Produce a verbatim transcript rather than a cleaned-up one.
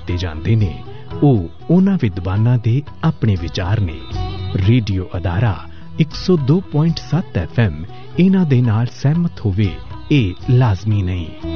ਦਿੱਤੇ ਜਾਂਦੇ ਨੇ ਉਹ ਉਹਨਾਂ ਵਿਦਵਾਨਾਂ ਦੇ ਆਪਣੇ ਵਿਚਾਰ ਨੇ। ਰੇਡੀਓ ਅਦਾਰਾ ਇੱਕ ਸੌ ਦੋ ਪੁਆਇੰਟ ਸੱਤ ਐਫ ਐਮ ਇਹਨਾਂ ਦੇ ਨਾਲ ਸਹਿਮਤ ਹੋਵੇ ਇਹ ਲਾਜ਼ਮੀ ਨਹੀਂ।